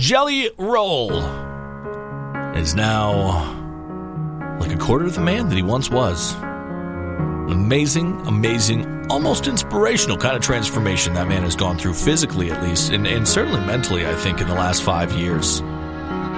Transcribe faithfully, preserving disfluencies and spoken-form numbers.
Jelly Roll is now like a quarter of the man that he once was. An amazing, amazing, almost inspirational kind of transformation that man has gone through, physically at least, and, and certainly mentally, I think, in the last five years.